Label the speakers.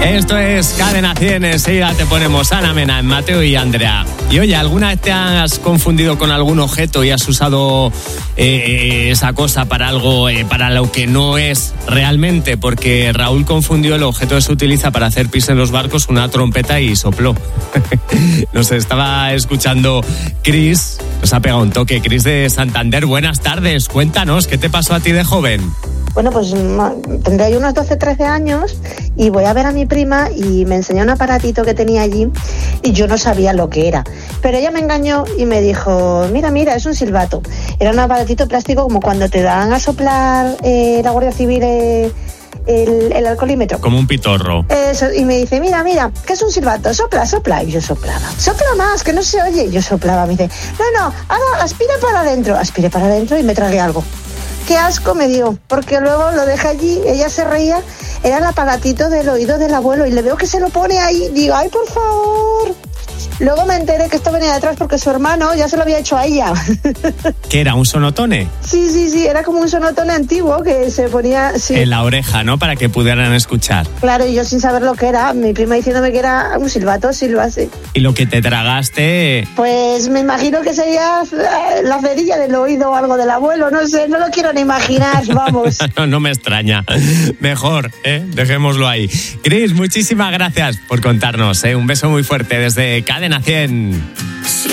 Speaker 1: Esto es Cadena 100, enseguida te ponemos Ana Mena, Mateo y Andrea. Y oye, ¿alguna vez te has confundido con algún objeto y has usado esa cosa para algo, para lo que no es realmente? Porque Raúl confundió el objeto que se utiliza para hacer pis en los barcos, una trompeta, y sopló. Nos estaba escuchando Cris, nos ha pegado un toque. Cris de Santander, buenas tardes, cuéntanos, ¿qué te pasó a ti de joven?
Speaker 2: Bueno, pues tendría yo unos 12, 13 años y voy a ver a mi prima y me enseñó un aparatito que tenía allí y yo no sabía lo que era. Pero ella me engañó y me dijo, mira, es un silbato. Era un aparatito plástico como cuando te dan a soplar la Guardia Civil el alcoholímetro.
Speaker 1: Como un pitorro.
Speaker 2: Eso, y me dice, mira, ¿qué es un silbato? Sopla. Y yo soplaba. Sopla más, que no se oye. Y yo soplaba. Me dice, no, aspira para adentro. Aspiré para adentro y me tragué algo. Qué asco me dio, porque luego lo dejé allí, ella se reía, era el aparatito del oído del abuelo y le veo que se lo pone ahí, digo, ay, por favor. Luego me enteré que esto venía detrás porque su hermano ya se lo había hecho a ella.
Speaker 1: ¿Qué era, un sonotone?
Speaker 2: Sí, era como un sonotone antiguo que se ponía... Sí.
Speaker 1: En la oreja, ¿no? Para que pudieran escuchar.
Speaker 2: Claro, y yo sin saber lo que era, mi prima diciéndome que era un silbato, así.
Speaker 1: ¿Y lo que te tragaste?
Speaker 2: Pues me imagino que sería la cerilla del oído o algo del abuelo, no sé, no lo quiero ni imaginar, vamos.
Speaker 1: No me extraña. Mejor, dejémoslo ahí. Cris, muchísimas gracias por contarnos, un beso muy fuerte desde Cadena 100.